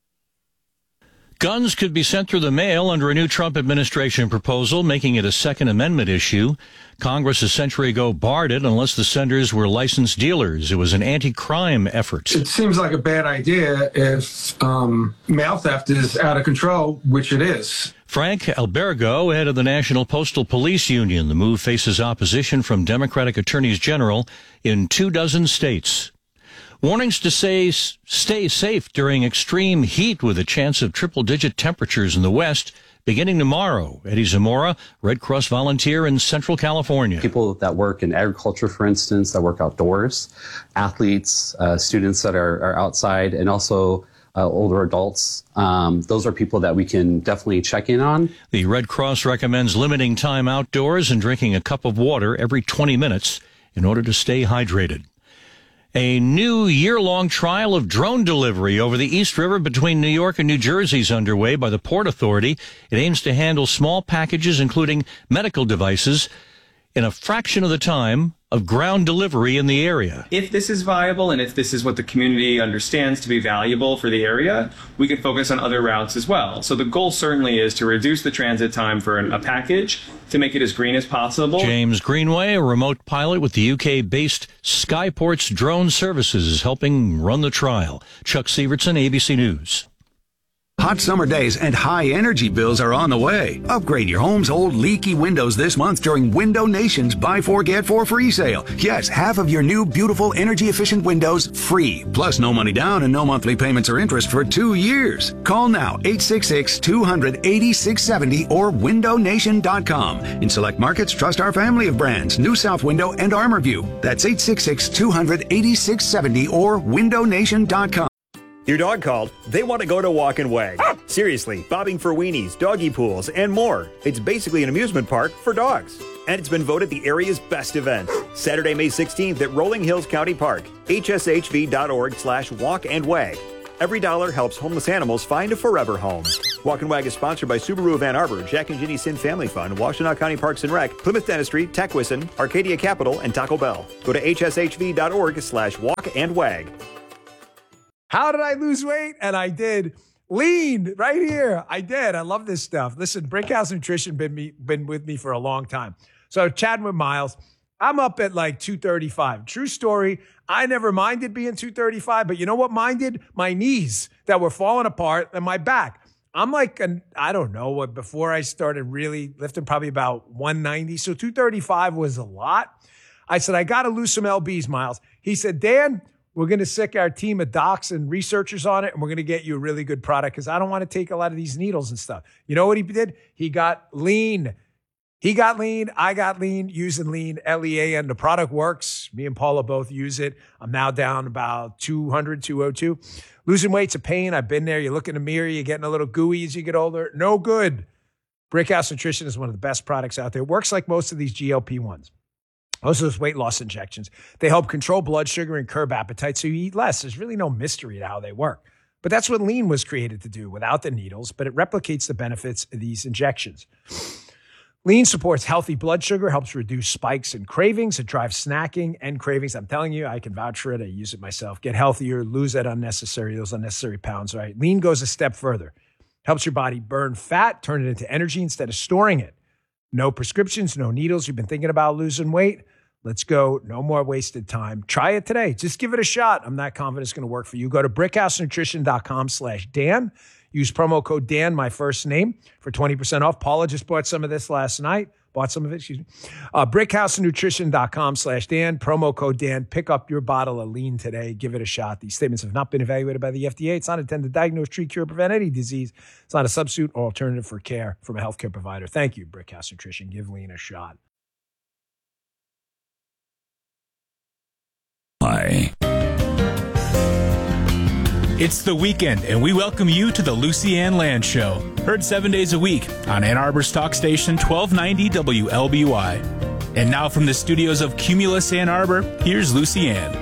Guns could be sent through the mail under a new Trump administration proposal, making it a Second Amendment issue. Congress a century ago barred it unless the senders were licensed dealers. It was an anti-crime effort. It seems like a bad idea if um, mail theft is out of control, which it is. Frank Albergo, head of the National Postal Police Union. The move faces opposition from Democratic attorneys general in two dozen states. Warnings to say stay safe during extreme heat with a chance of triple-digit temperatures in the west beginning tomorrow. Eddie Zamora, Red Cross volunteer in Central California. People that work in agriculture, for instance, that work outdoors, athletes, uh, students that are, are outside, and also uh, older adults. Um, those are people that we can definitely check in on. The Red Cross recommends limiting time outdoors and drinking a cup of water every twenty minutes in order to stay hydrated. A new year-long trial of drone delivery over the East River between New York and New Jersey is underway by the Port Authority. It aims to handle small packages, including medical devices, in a fraction of the time of ground delivery in the area. If this is viable and if this is what the community understands to be valuable for the area, we can focus on other routes as well. So the goal certainly is to reduce the transit time for an, a package to make it as green as possible. James Greenway, a remote pilot with the U K-based Skyports Drone Services, is helping run the trial. Chuck Severson, A B C News. Hot summer days and high energy bills are on the way. Upgrade your home's old leaky windows this month during Window Nation's Buy Four Get Four free sale. Yes, half of your new beautiful energy efficient windows free. Plus no money down and no monthly payments or interest for two years. Call now eight six six, two hundred, eighty-six seventy or window nation dot com. In select markets, trust our family of brands, New South Window and ArmorView. That's eight six six, two hundred, eighty-six seventy or window nation dot com. Your dog called. They want to go to Walk and Wag. Seriously, bobbing for weenies, doggy pools, and more. It's basically an amusement park for dogs. And it's been voted the area's best event. Saturday, May sixteenth at Rolling Hills County Park. H S H V dot org slash walk and wag. Every dollar helps homeless animals find a forever home. Walk and Wag is sponsored by Subaru of Ann Arbor, Jack and Ginny Sin Family Fund, Washtenaw County Parks and Rec, Plymouth Dentistry, Techwison, Arcadia Capital, and Taco Bell. Go to H S H V dot org slash walk and wag. How did I lose weight? And I did. Lean right here. I did. I love this stuff. Listen, Brickhouse Nutrition been me been with me for a long time. So chatting with Miles, I'm up at like two thirty-five. True story. I never minded being two thirty-five, but you know what minded? My knees that were falling apart and my back. I'm like, an, I don't know what, before I started really lifting, probably about one ninety. So two thirty-five was a lot. I said, I got to lose some L Bs, Miles. He said, Dan, we're going to sick our team of docs and researchers on it, and we're going to get you a really good product because I don't want to take a lot of these needles and stuff. You know what he did? He got lean. He got lean. I got lean using lean, L E A N. The product works. Me and Paula both use it. I'm now down about two hundred, two oh two. Losing weight's a pain. I've been there. You look in the mirror, you're getting a little gooey as you get older. No good. Brickhouse Nutrition is one of the best products out there. It works like most of these G L P ones. Most of those weight loss injections. They help control blood sugar and curb appetite so you eat less. There's really no mystery to how they work. But that's what lean was created to do without the needles, but it replicates the benefits of these injections. Lean supports healthy blood sugar, helps reduce spikes and cravings. It drives snacking and cravings. I'm telling you, I can vouch for it. I use it myself. Get healthier, lose that unnecessary, those unnecessary pounds, right? Lean goes a step further. Helps your body burn fat, turn it into energy instead of storing it. No prescriptions, no needles. You've been thinking about losing weight? Let's go. No more wasted time. Try it today. Just give it a shot. I'm not confident it's going to work for you. Go to brickhouse nutrition dot com slash Dan. Use promo code Dan, my first name, for twenty percent off. Paula just bought some of this last night. Bought some of it, excuse me. Uh, brickhouse nutrition dot com slash Dan. Promo code Dan. Pick up your bottle of lean today. Give it a shot. These statements have not been evaluated by the F D A. It's not intended to diagnose, treat, cure, prevent any disease. It's not a substitute or alternative for care from a healthcare provider. Thank you, Brickhouse Nutrition. Give lean a shot. Hi. It's the weekend, and we welcome you to the Lucy Ann Land Show. Heard seven days a week on Ann Arbor's talk station, twelve ninety W L B Y. And now from the studios of Cumulus Ann Arbor, here's Lucy Ann.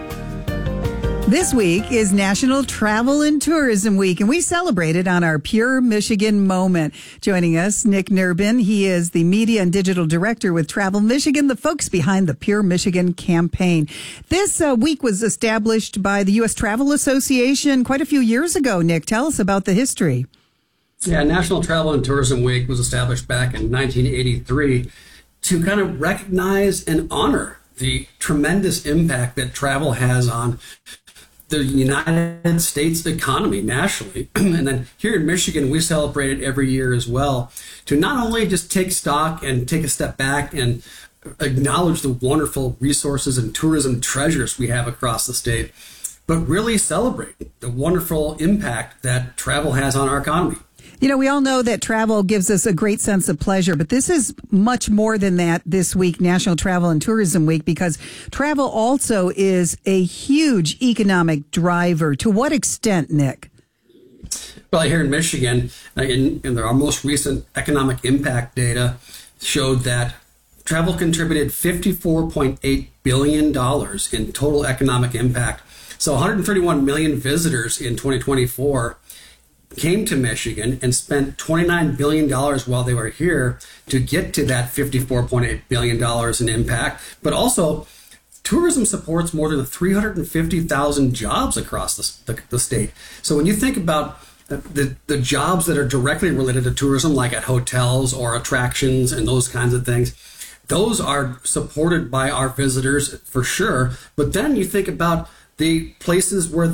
This week is National Travel and Tourism Week, and we celebrate it on our Pure Michigan moment. Joining us, Nick Nerbin. He is the Media and Digital Director with Travel Michigan, the folks behind the Pure Michigan campaign. This uh, week was established by the U S Travel Association quite a few years ago. Nick, tell us about the history. Yeah, National Travel and Tourism Week was established back in nineteen eighty-three to kind of recognize and honor the tremendous impact that travel has on the United States economy nationally. And then here in Michigan, we celebrate it every year as well to not only just take stock and take a step back and acknowledge the wonderful resources and tourism treasures we have across the state, but really celebrate the wonderful impact that travel has on our economy. You know, we all know that travel gives us a great sense of pleasure, but this is much more than that this week, National Travel and Tourism Week, because travel also is a huge economic driver. To what extent, Nick? Well, here in Michigan, in, in our most recent economic impact data showed that travel contributed fifty-four point eight billion dollars in total economic impact. So one hundred thirty-one million visitors in twenty twenty-four came to Michigan and spent twenty-nine billion dollars while they were here to get to that fifty-four point eight billion dollars in impact. But also, tourism supports more than three hundred fifty thousand jobs across the, the, the state. So when you think about the, the jobs that are directly related to tourism, like at hotels or attractions and those kinds of things, those are supported by our visitors for sure. But then you think about the places where those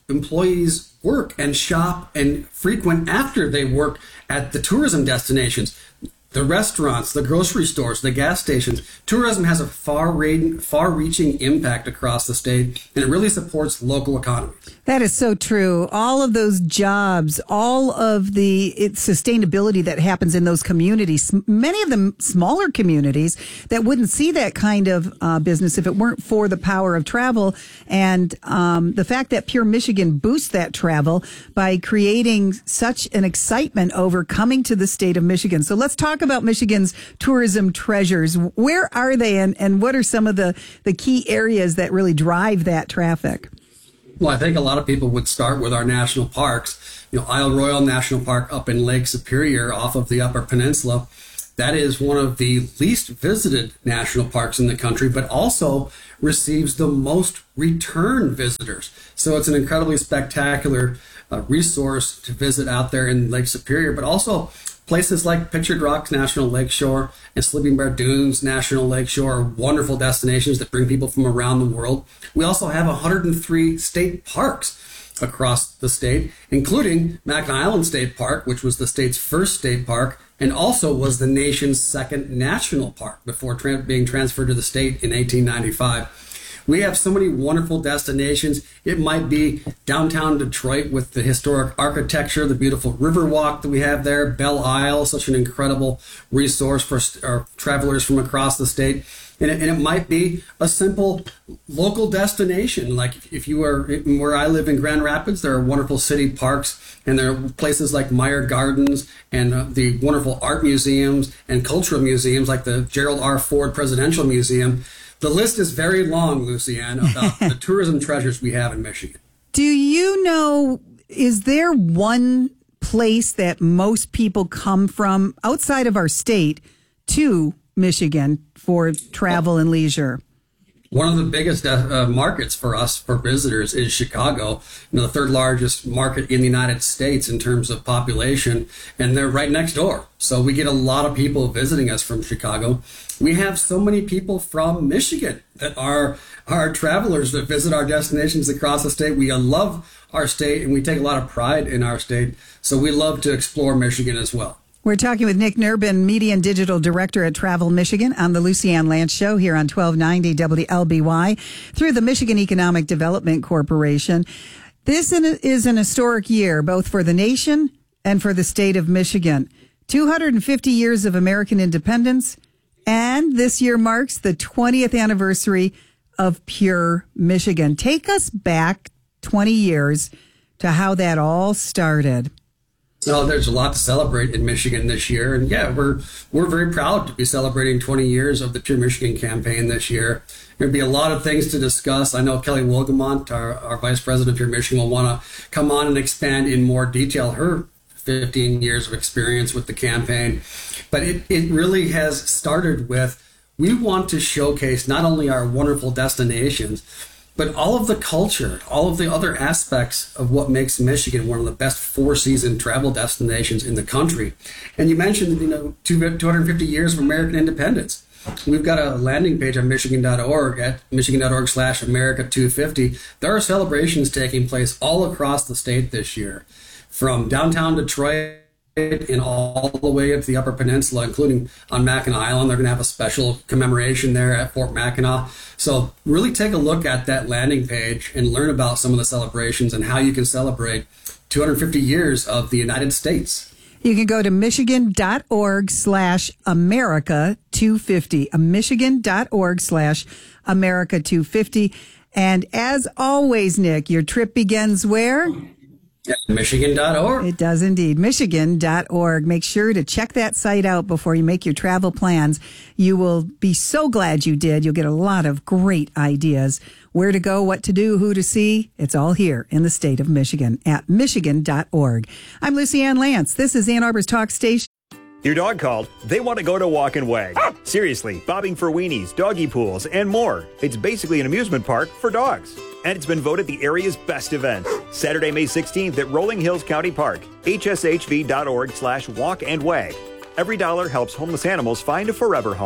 employees work and shop and frequent after they work at the tourism destinations. The restaurants, the grocery stores, the gas stations. Tourism has a far far-reaching impact across the state, and it really supports local economies. That is so true. All of those jobs, all of the it, sustainability that happens in those communities, many of them smaller communities that wouldn't see that kind of uh, business if it weren't for the power of travel. And um, the fact that Pure Michigan boosts that travel by creating such an excitement over coming to the state of Michigan. So let's talk about Michigan's tourism treasures. Where are they, and, and what are some of the, the key areas that really drive that traffic? Well, I think a lot of people would start with our national parks. You know, Isle Royale National Park up in Lake Superior off of the Upper Peninsula. That is one of the least visited national parks in the country, but also receives the most return visitors. So it's an incredibly spectacular uh, resource to visit out there in Lake Superior, but also places like Pictured Rocks National Lakeshore and Sleeping Bear Dunes National Lakeshore are wonderful destinations that bring people from around the world. We also have one hundred three state parks across the state, including Mackinac Island State Park, which was the state's first state park and also was the nation's second national park before tra- being transferred to the state in eighteen ninety-five. We have so many wonderful destinations. It might be downtown Detroit with the historic architecture, the beautiful Riverwalk that we have there, Belle Isle, such an incredible resource for our travelers from across the state. And it, and it might be a simple local destination. Like if you are where I live in Grand Rapids, there are wonderful city parks, and there are places like Meyer Gardens and uh, the wonderful art museums and cultural museums like the Gerald R. Ford Presidential Museum. The list is very long, Lucianne, about the tourism treasures we have in Michigan. Do you know, is there one place that most people come from outside of our state to Michigan for travel and leisure? One of the biggest uh, markets for us, for visitors, is Chicago, you know, the third largest market in the United States in terms of population, and they're right next door. So we get a lot of people visiting us from Chicago. We have so many people from Michigan that are our travelers that visit our destinations across the state. We love our state, and we take a lot of pride in our state. So we love to explore Michigan as well. We're talking with Nick Nurbin, Media and Digital Director at Travel Michigan, on the Lucianne Lance Show here on twelve ninety W L B Y through the Michigan Economic Development Corporation. This is an historic year, both for the nation and for the state of Michigan. two hundred fifty years of American independence, and this year marks the twentieth anniversary of Pure Michigan. Take us back twenty years to how that all started. No, there's a lot to celebrate in Michigan this year. And yeah, we're we're very proud to be celebrating twenty years of the Pure Michigan campaign this year. There'll be a lot of things to discuss. I know Kelly Wolgamont, our, our Vice President of Pure Michigan, will want to come on and expand in more detail her fifteen years of experience with the campaign. But it, it really has started with, we want to showcase not only our wonderful destinations, but all of the culture, all of the other aspects of what makes Michigan one of the best four-season travel destinations in the country. And you mentioned, you know, two hundred fifty years of American independence. We've got a landing page on Michigan dot org at Michigan dot org slash America two fifty. There are celebrations taking place all across the state this year, from downtown Detroit and all the way up to the Upper Peninsula, including on Mackinac Island. They're going to have a special commemoration there at Fort Mackinac. So really take a look at that landing page and learn about some of the celebrations and how you can celebrate two hundred fifty years of the United States. You can go to Michigan dot org slash America two fifty, Michigan dot org slash America two fifty. And as always, Nick, your trip begins where? Michigan dot org. It does indeed. Michigan dot org. Make sure to check that site out before you make your travel plans. You will be so glad you did. You'll get a lot of great ideas. Where to go, what to do, who to see. It's all here in the state of Michigan at Michigan dot org. I'm Lucianne Lance. This is Ann Arbor's Talk Station. Your dog called. They want to go to Walk and Wag. Seriously, bobbing for weenies, doggy pools, and more. It's basically an amusement park for dogs. And it's been voted the area's best event. Saturday, May sixteenth at Rolling Hills County Park. H S H V dot org slash walk and wag. Every dollar helps homeless animals find a forever home.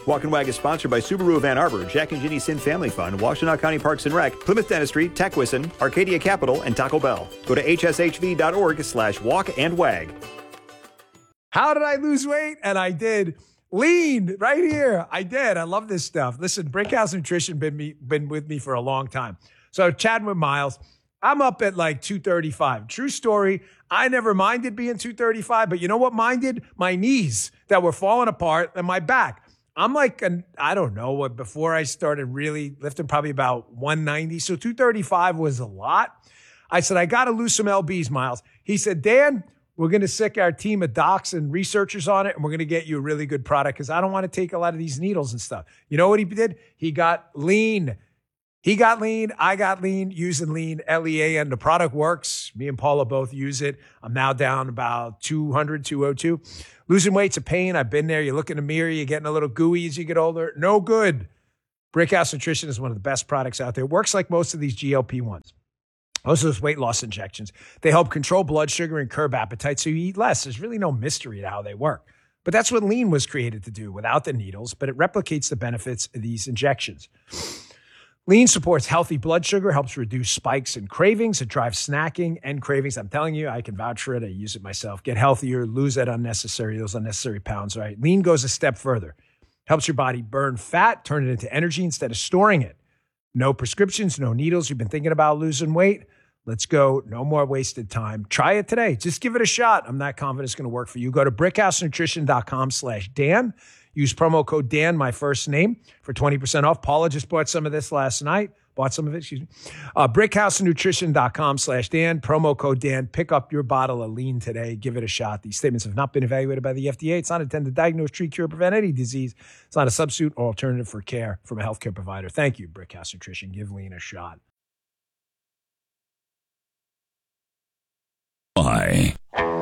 Walk and Wag is sponsored by Subaru of Ann Arbor, Jack and Ginny Sin Family Fund, Washtenaw County Parks and Rec, Plymouth Dentistry, TechWisson, Arcadia Capital, and Taco Bell. Go to h s h v dot org slash walk and wag. How did I lose weight? And I did. Lean right here. I did. I love this stuff. Listen, Brickhouse Nutrition been me been with me for a long time. So chatting with Miles, I'm up at like two thirty-five. True story. I never minded being two thirty-five, but you know what minded? My knees that were falling apart and my back. I'm like, an, I don't know what, before I started really lifting, probably about one ninety. So two thirty-five was a lot. I said, I got to lose some L Bs, Miles. He said, Dan, we're going to sick our team of docs and researchers on it, and we're going to get you a really good product because I don't want to take a lot of these needles and stuff. You know what he did? He got lean. He got lean. I got lean using lean, L E A N. The product works. Me and Paula both use it. I'm now down about two hundred, two oh two. Losing weight's a pain. I've been there. You look in the mirror, you're getting a little gooey as you get older. No good. Brickhouse Nutrition is one of the best products out there. It works like most of these G L P ones. Most of those weight loss injections. They help control blood sugar and curb appetite so you eat less. There's really no mystery to how they work. But that's what lean was created to do without the needles, but it replicates the benefits of these injections. Lean supports healthy blood sugar, helps reduce spikes and cravings. It drives snacking and cravings. I'm telling you, I can vouch for it. I use it myself. Get healthier, lose that unnecessary, those unnecessary pounds, right? Lean goes a step further. Helps your body burn fat, turn it into energy instead of storing it. No prescriptions, no needles. You've been thinking about losing weight? Let's go. No more wasted time. Try it today. Just give it a shot. I'm not confident it's going to work for you. Go to brickhousenutrition.com slash Dan. Use promo code Dan, my first name, for twenty percent off. Paula just bought some of this last night. Bought some of it, excuse me. Uh, brickhousenutrition.com slash Dan. Promo code Dan. Pick up your bottle of lean today. Give it a shot. These statements have not been evaluated by the F D A. It's not intended to diagnose, treat, cure, prevent any disease. It's not a substitute or alternative for care from a healthcare provider. Thank you, Brickhouse Nutrition. Give lean a shot. Why?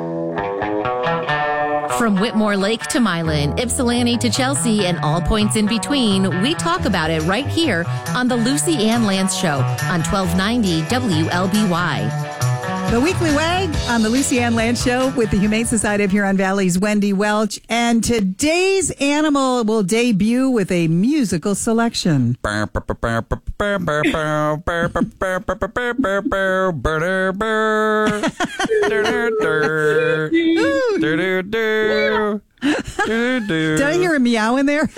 From Whitmore Lake to Milan, Ypsilanti to Chelsea, and all points in between, we talk about it right here on the Lucy Ann Lance Show on twelve ninety W L B Y. The Weekly Wag on the Lucy Ann Lance Show with the Humane Society of Huron Valley's Wendy Welch. And today's animal will debut with a musical selection. Did I hear a meow in there?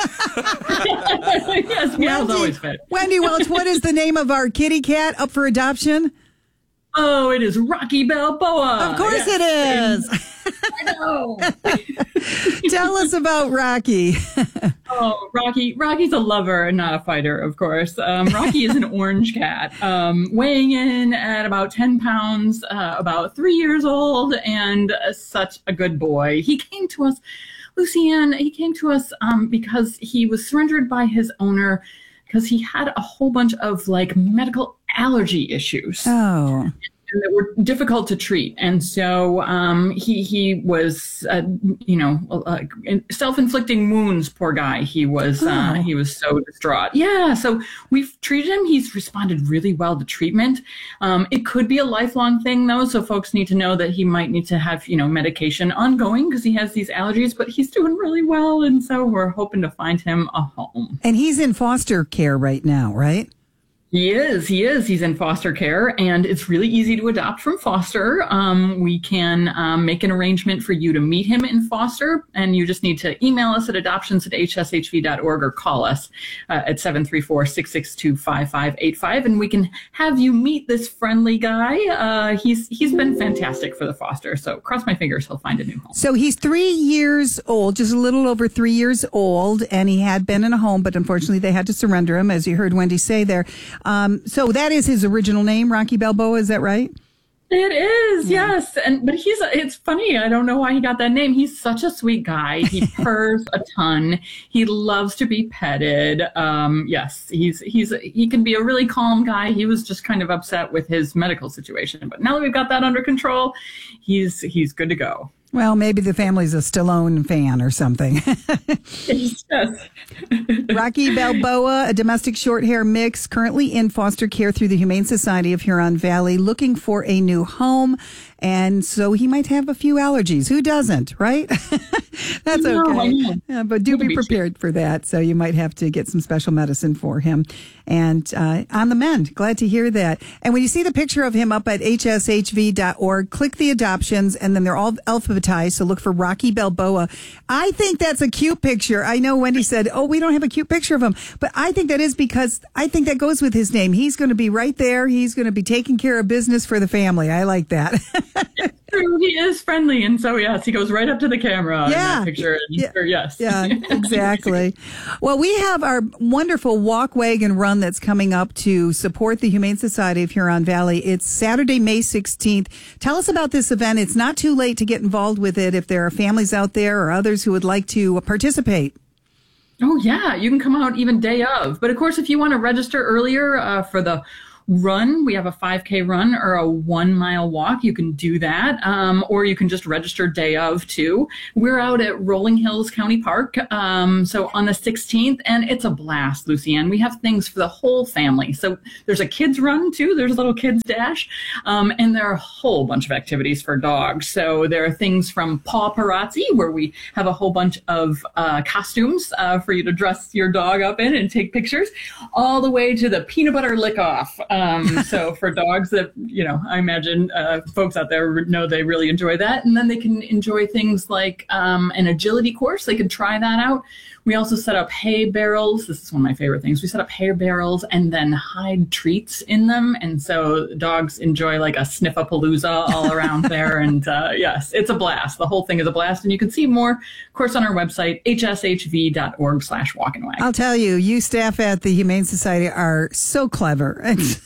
Yes, meow's always fun. Wendy Welch, what is the name of our kitty cat up for adoption? Oh, it is Rocky Balboa. Of course yes. it is. I know. Tell us about Rocky. Oh, Rocky. Rocky's a lover and not a fighter, of course. Um, Rocky is an orange cat, um, weighing in at about ten pounds, uh, about three years old, and uh, such a good boy. He came to us, Lucy Ann, he came to us um, because he was surrendered by his owner because he had a whole bunch of like medical allergy issues. Oh. That were difficult to treat. And so um, he he was, uh, you know, uh, self-inflicting wounds, poor guy. He was, oh. uh, he was so distraught. Yeah, so we've treated him. He's responded really well to treatment. Um, it could be a lifelong thing, though, so folks need to know that he might need to have, you know, medication ongoing because he has these allergies, but he's doing really well, and so we're hoping to find him a home. And he's in foster care right now, right? He is. He is. He's in foster care, and it's really easy to adopt from foster. Um, we can um, make an arrangement for you to meet him in foster, and you just need to email us at adoptions at h s h v dot org or call us uh, at seven three four, six six two, five five eight five, and we can have you meet this friendly guy. Uh, he's he's been fantastic for the foster, so cross my fingers he'll find a new home. So he's three years old, just a little over three years old, and he had been in a home, but unfortunately they had to surrender him, as you heard Wendy say there. Um, so that is his original name, Rocky Balboa, is that right? It is, yes. And but he's it's funny, I don't know why he got that name. He's such a sweet guy. He purrs a ton. He loves to be petted. Um, yes, he's he's he can be a really calm guy. He was just kind of upset with his medical situation, but now that we've got that under control, he's he's good to go. Well, maybe the family's a Stallone fan or something. Yes. Rocky Balboa, a domestic short hair mix, currently in foster care through the Humane Society of Huron Valley, looking for a new home. And so he might have a few allergies. Who doesn't, right? That's No, I okay. know. Yeah, but do It'll be be prepared for that. So you might have to get some special medicine for him. And uh, on the mend. Glad to hear that. And when you see the picture of him up at H S H V dot org, click the adoptions, and then they're all alphabetized. So look for Rocky Balboa. I think that's a cute picture. I know Wendy said, oh, we don't have a cute picture of him. But I think that is because I think that goes with his name. He's going to be right there. He's going to be taking care of business for the family. I like that. True, he is friendly, and so yes, he goes right up to the camera in Yeah. that picture. And, Yeah. or yes, Yeah, exactly. Well, we have our wonderful walk, wagon, run that's coming up to support the Humane Society of Huron Valley. It's Saturday, May sixteenth. Tell us about this event. It's not too late to get involved with it if there are families out there or others who would like to participate. Oh yeah, you can come out even day of. But of course, if you want to register earlier uh, for the run, we have a five K run or a one mile walk. You can do that. Um, or you can just register day of too. We're out at Rolling Hills County Park. Um, so on the sixteenth, and it's a blast, Lucianne. We have things for the whole family. So there's a kids run too. There's a little kids dash. Um, and there are a whole bunch of activities for dogs. So there are things from Paw Parazzi, where we have a whole bunch of uh, costumes uh, for you to dress your dog up in and take pictures, all the way to the peanut butter lick off. Um, so for dogs that, you know, I imagine uh, folks out there know they really enjoy that. And then they can enjoy things like um, an agility course. They can try that out. We also set up hay barrels. This is one of my favorite things. We set up hay barrels and then hide treats in them. And so dogs enjoy like a sniff-a-palooza all around there. And uh, yes, it's a blast. The whole thing is a blast. And you can see more, of course, on our website, H S H V dot org slash walk and wag. I'll tell you, you staff at the Humane Society are so clever.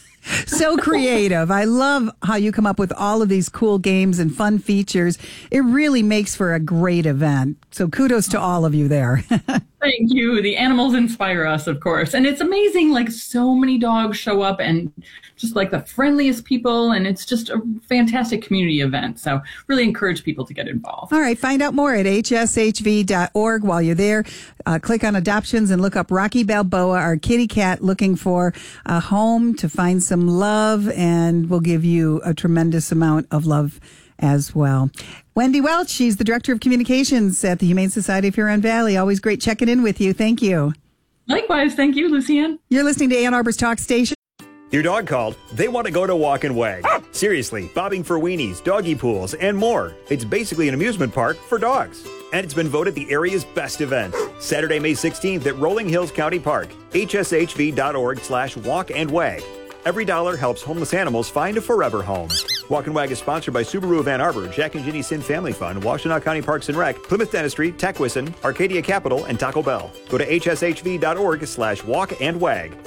So creative. I love how you come up with all of these cool games and fun features. It really makes for a great event. So kudos to all of you there. Thank you. The animals inspire us, of course. And it's amazing, like so many dogs show up and just like the friendliest people. And it's just a fantastic community event. So really encourage people to get involved. All right. Find out more at H S H V dot org. While you're there, uh, click on adoptions and look up Rocky Balboa, our kitty cat, looking for a home to find some love. And we'll give you a tremendous amount of love as well. Wendy Welch, she's the Director of Communications at the Humane Society of Huron Valley. Always great checking in with you. Thank you. Likewise. Thank you, Lucianne. You're listening to Ann Arbor's Talk Station. Your dog called. They want to go to Walk and Wag. Seriously, bobbing for weenies, doggy pools, and more. It's basically an amusement park for dogs. And it's been voted the area's best event. Saturday, May sixteenth at Rolling Hills County Park. H S H V dot org slash walk and wag. Every dollar helps homeless animals find a forever home. Walk and Wag is sponsored by Subaru of Ann Arbor, Jack and Ginny Sin Family Fund, Washtenaw County Parks and Rec, Plymouth Dentistry, Techwison, Arcadia Capital, and Taco Bell. Go to H S H V dot org slash walk and wag.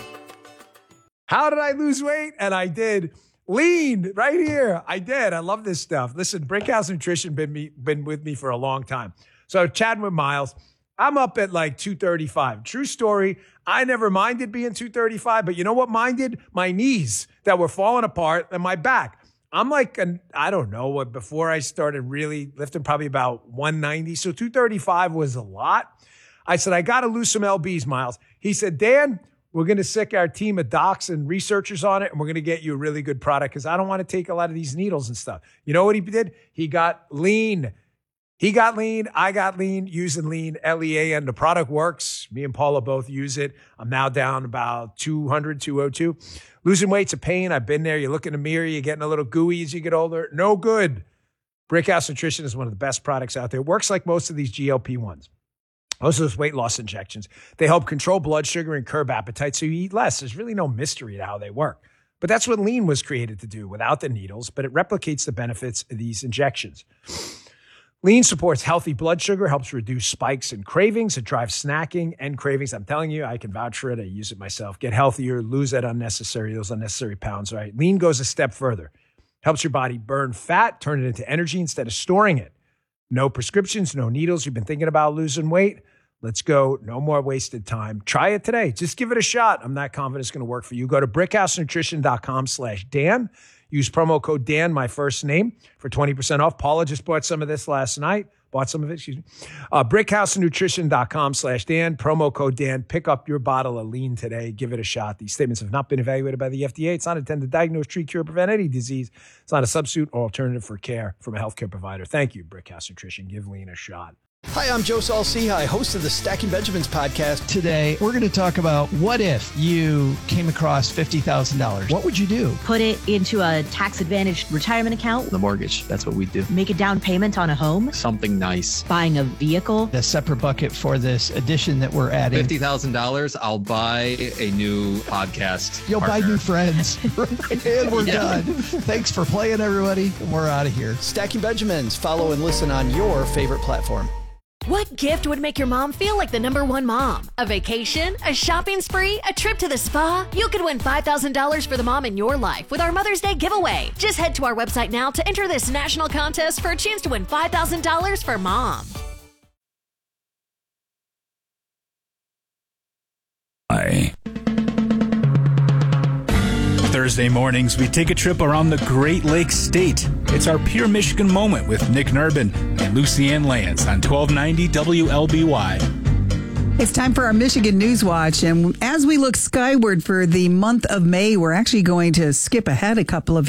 How did I lose weight? And I did. Lean right here. I did. I love this stuff. Listen, Brickhouse Nutrition been me been with me for a long time. So chatting with Miles, I'm up at like two thirty-five. True story. I never minded being two thirty-five, but you know what minded? My knees that were falling apart and my back. I'm like, an, I don't know what, before I started really lifting, probably about one ninety. So two thirty-five was a lot. I said, I got to lose some L Bs, Miles. He said, Dan, we're going to sick our team of docs and researchers on it, and we're going to get you a really good product because I don't want to take a lot of these needles and stuff. You know what he did? He got lean. He got lean. I got lean using lean, L E A N. The product works. Me and Paula both use it. I'm now down about two hundred, two oh two. Losing weight's a pain. I've been there. You look in the mirror, you're getting a little gooey as you get older. No good. Brickhouse Nutrition is one of the best products out there. It works like most of these G L P ones. Most of those weight loss injections. They help control blood sugar and curb appetite so you eat less. There's really no mystery to how they work. But that's what lean was created to do without the needles, but it replicates the benefits of these injections. Lean supports healthy blood sugar, helps reduce spikes and cravings. It drives snacking and cravings. I'm telling you, I can vouch for it. I use it myself. Get healthier, lose that unnecessary, those unnecessary pounds, right? Lean goes a step further. Helps your body burn fat, turn it into energy instead of storing it. No prescriptions, no needles. You've been thinking about losing weight? Let's go. No more wasted time. Try it today. Just give it a shot. I'm not confident it's going to work for you. Go to brickhousenutrition.com slash Dan. Use promo code Dan, my first name, for twenty percent off. Paula just bought some of this last night. Bought some of it, excuse me. Uh, brickhousenutrition.com slash Dan. Promo code Dan. Pick up your bottle of lean today. Give it a shot. These statements have not been evaluated by the F D A. It's not intended to diagnose, treat, cure, prevent any disease. It's not a substitute or alternative for care from a healthcare provider. Thank you, Brickhouse Nutrition. Give lean a shot. Hi, I'm Joe Saul-Sehy, host of the Stacking Benjamins podcast. Today, we're going to talk about what if you came across fifty thousand dollars? What would you do? Put it into a tax-advantaged retirement account. The mortgage, that's what we do. Make a down payment on a home. Something nice. Buying a vehicle. A separate bucket for this addition that we're adding. fifty thousand dollars, I'll buy a new podcast. You'll partner. buy new friends. And we're yeah. done. Thanks for playing, everybody. We're out of here. Stacking Benjamins. Follow and listen on your favorite platform. What gift would make your mom feel like the number one mom? A vacation? A shopping spree? A trip to the spa? You could win five thousand dollars for the mom in your life with our Mother's Day giveaway. Just head to our website now to enter this national contest for a chance to win five thousand dollars for mom. Hi. Thursday mornings, we take a trip around the Great Lakes State. It's our Pure Michigan Moment with Nick Nurbin and Lucy Ann Lance on twelve ninety W L B Y. It's time for our Michigan News Watch. And as we look skyward for the month of May, we're actually going to skip ahead a couple of